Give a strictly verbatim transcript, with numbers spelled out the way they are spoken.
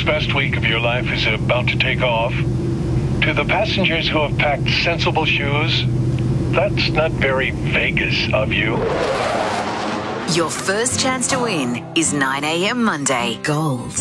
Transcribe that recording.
best week of your life is about to take off. To the passengers who have packed sensible shoes, that's not very Vegas of you. Your first chance to win is nine a.m. Monday. Gold.